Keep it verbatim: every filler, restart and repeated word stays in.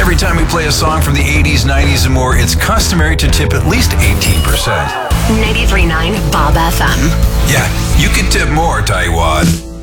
Every time we play a song from the eighties, nineties, and more, it's customary to tip at least eighteen percent. ninety-three point nine Bob F M. Yeah, you can tip more, Taiwan.